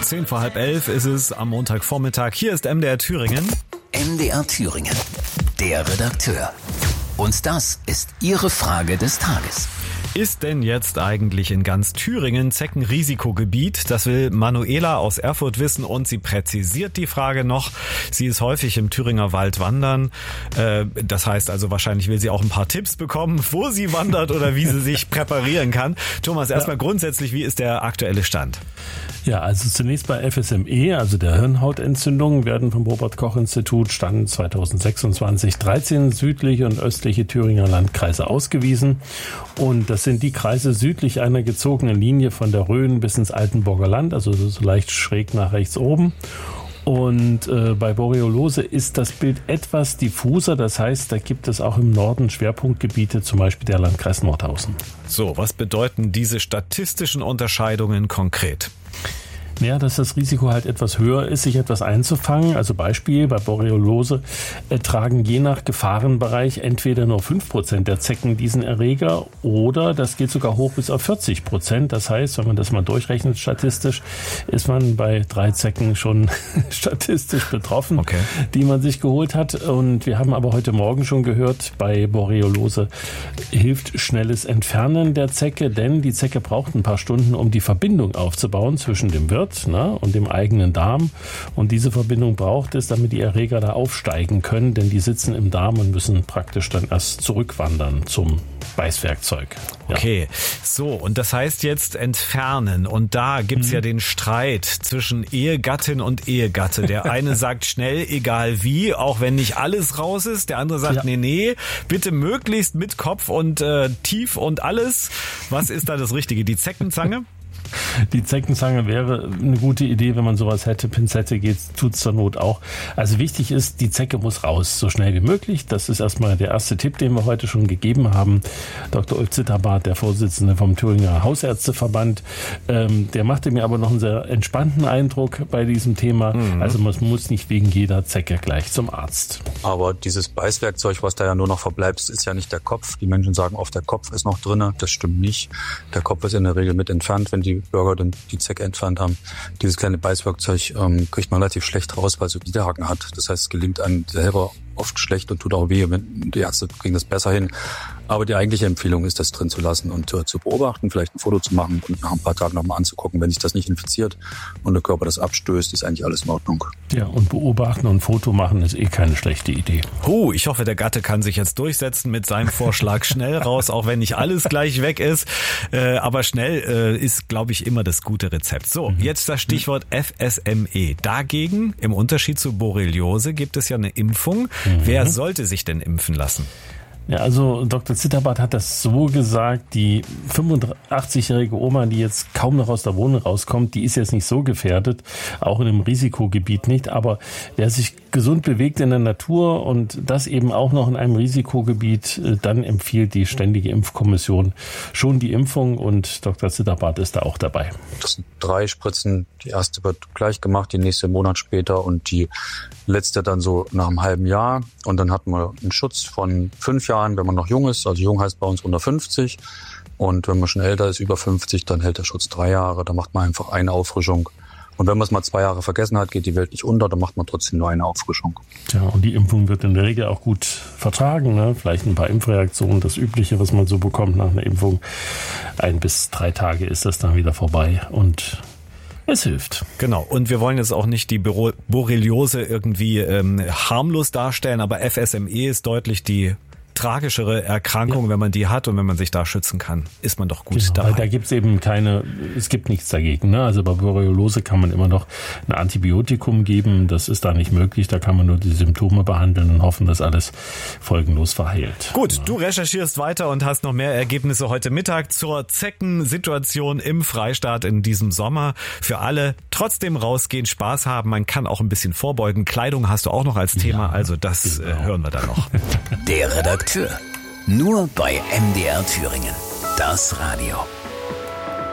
10:10 ist es am Montagvormittag. Hier ist MDR Thüringen. MDR Thüringen, der Redakteur. Und das ist Ihre Frage des Tages. Ist denn jetzt eigentlich in ganz Thüringen Zeckenrisikogebiet? Das will Manuela aus Erfurt wissen und sie präzisiert die Frage noch. Sie ist häufig im Thüringer Wald wandern. Das heißt also, wahrscheinlich will sie auch ein paar Tipps bekommen, wo sie wandert oder wie sie sich präparieren kann. Thomas, erstmal grundsätzlich, wie ist der aktuelle Stand? Ja, also zunächst bei FSME, also der Hirnhautentzündung, werden vom Robert-Koch-Institut Stand 2026 13 südliche und östliche Thüringer Landkreise ausgewiesen. Und das sind die Kreise südlich einer gezogenen Linie von der Rhön bis ins Altenburger Land, also so leicht schräg nach rechts oben. Und bei Borreliose ist das Bild etwas diffuser, das heißt, da gibt es auch im Norden Schwerpunktgebiete, zum Beispiel der Landkreis Nordhausen. So, was bedeuten diese statistischen Unterscheidungen konkret? Ja, dass das Risiko halt etwas höher ist, sich etwas einzufangen. Also Beispiel, bei Borreliose tragen je nach Gefahrenbereich entweder nur 5% der Zecken diesen Erreger oder das geht sogar hoch bis auf 40%. Das heißt, wenn man das mal durchrechnet statistisch, ist man bei 3 Zecken schon statistisch betroffen, okay, die man sich geholt hat. Und wir haben aber heute Morgen schon gehört, bei Borreliose hilft schnelles Entfernen der Zecke, denn die Zecke braucht ein paar Stunden, um die Verbindung aufzubauen zwischen dem Wirt und dem eigenen Darm. Und diese Verbindung braucht es, damit die Erreger da aufsteigen können, denn die sitzen im Darm und müssen praktisch dann erst zurückwandern zum Beißwerkzeug. Ja. Okay, so, und das heißt jetzt entfernen. Und da gibt's ja den Streit zwischen Ehegattin und Ehegatte. Der eine sagt schnell, egal wie, auch wenn nicht alles raus ist. Der andere sagt, nee, bitte möglichst mit Kopf und tief und alles. Was ist da das Richtige? Die Zeckenzange? Die Zeckenzange wäre eine gute Idee, wenn man sowas hätte. Pinzette tut's zur Not auch. Also wichtig ist, die Zecke muss raus, so schnell wie möglich. Das ist erstmal der erste Tipp, den wir heute schon gegeben haben. Dr. Ulf Zitterbart, der Vorsitzende vom Thüringer Hausärzteverband, der machte mir aber noch einen sehr entspannten Eindruck bei diesem Thema. Also man muss nicht wegen jeder Zecke gleich zum Arzt. Aber dieses Beißwerkzeug, was da ja nur noch verbleibt, ist ja nicht der Kopf. Die Menschen sagen oft, der Kopf ist noch drinne. Das stimmt nicht. Der Kopf ist in der Regel mit entfernt, wenn die Bürger dann die Zecke entfernt haben. Dieses kleine Beißwerkzeug kriegt man relativ schlecht raus, weil es so Widerhaken hat. Das heißt, es gelingt einem selber oft schlecht und tut auch weh. Die Ärzte kriegen das besser hin. Aber die eigentliche Empfehlung ist, das drin zu lassen und zu beobachten, vielleicht ein Foto zu machen und nach ein paar Tagen nochmal anzugucken. Wenn sich das nicht infiziert und der Körper das abstößt, ist eigentlich alles in Ordnung. Ja, und beobachten und Foto machen ist keine schlechte Idee. Ich hoffe, der Gatte kann sich jetzt durchsetzen mit seinem Vorschlag schnell raus, auch wenn nicht alles gleich weg ist. Aber schnell ist, glaube ich, immer das gute Rezept. So, jetzt das Stichwort FSME. Dagegen, im Unterschied zu Borreliose, gibt es ja eine Impfung. Wer sollte sich denn impfen lassen? Ja, also Dr. Zitterbart hat das so gesagt, die 85-jährige Oma, die jetzt kaum noch aus der Wohnung rauskommt, die ist jetzt nicht so gefährdet, auch in einem Risikogebiet nicht, aber wer sich gesund bewegt in der Natur und das eben auch noch in einem Risikogebiet, dann empfiehlt die Ständige Impfkommission schon die Impfung und Dr. Zitterbart ist da auch dabei. Das sind 3 Spritzen, die erste wird gleich gemacht, die nächste einen Monat später und die letzte dann so nach einem halben Jahr und dann hat man einen Schutz von 5 Jahren, wenn man noch jung ist, also jung heißt bei uns unter 50 und wenn man schon älter ist, über 50, dann hält der Schutz 3 Jahre, da macht man einfach eine Auffrischung und wenn man es mal 2 Jahre vergessen hat, geht die Welt nicht unter, dann macht man trotzdem nur eine Auffrischung. Ja, und die Impfung wird in der Regel auch gut vertragen, ne? Vielleicht ein paar Impfreaktionen, das Übliche, was man so bekommt nach einer Impfung, 1 bis 3 Tage ist das dann wieder vorbei und es hilft. Genau. Und wir wollen jetzt auch nicht die Borreliose irgendwie harmlos darstellen, aber FSME ist deutlich die tragischere Erkrankung, wenn man die hat und wenn man sich da schützen kann, ist man doch gut dabei. Weil da gibt's eben es gibt nichts dagegen. Ne? Also bei Borreliose kann man immer noch ein Antibiotikum geben. Das ist da nicht möglich. Da kann man nur die Symptome behandeln und hoffen, dass alles folgenlos verheilt. Gut, du recherchierst weiter und hast noch mehr Ergebnisse heute Mittag zur Zeckensituation im Freistaat in diesem Sommer. Für alle trotzdem rausgehen, Spaß haben. Man kann auch ein bisschen vorbeugen. Kleidung hast du auch noch als Thema. Also das hören wir dann noch. Der Redakteur. Nur bei MDR Thüringen. Das Radio.